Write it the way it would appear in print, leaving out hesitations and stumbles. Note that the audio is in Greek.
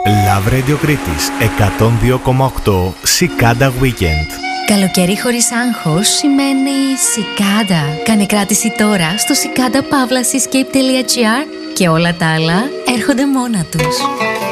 Love Radio Κρήτης 102,8 Cicada Weekend. Καλοκαίρι χωρίς άγχος σημαίνει Cicada. Κάνε κράτηση τώρα στο cicada-escape.gr και όλα τα άλλα έρχονται μόνα τους.